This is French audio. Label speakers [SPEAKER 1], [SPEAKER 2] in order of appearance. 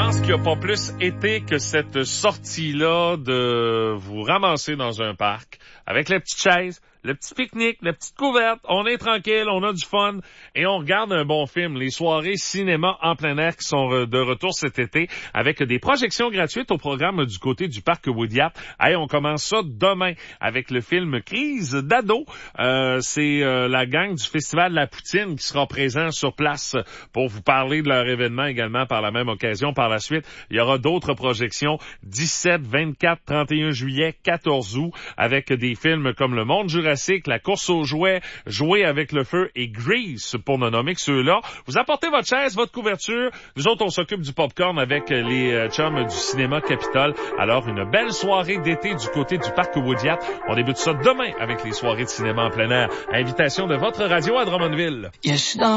[SPEAKER 1] pense qu'il n'y a pas plus été que cette sortie-là de vous ramasser dans un parc avec la petite chaise, le petit pique-nique, la petite couverte, on est tranquille, on a du fun et on regarde un bon film. Les soirées cinéma en plein air qui sont de retour cet été avec des projections gratuites au programme du côté du parc Woudiap. Hey, on commence ça demain avec le film Crise d'ado. C'est la gang du Festival de la Poutine qui sera présent sur place pour vous parler de leur événement également par la même occasion. Par la suite, il y aura d'autres projections 17, 24, 31 juillet, 14 août avec des films comme Le Monde Jurassique, La Course aux jouets, Jouer avec le feu et Grease, pour ne nommer que ceux-là. Vous apportez votre chaise, votre couverture. Nous autres, on s'occupe du popcorn avec les chums du cinéma Capitole. Alors, une belle soirée d'été du côté du parc Woudiap. On débute ça demain avec les soirées de cinéma en plein air. Invitation de votre radio à Drummondville.
[SPEAKER 2] Yeah,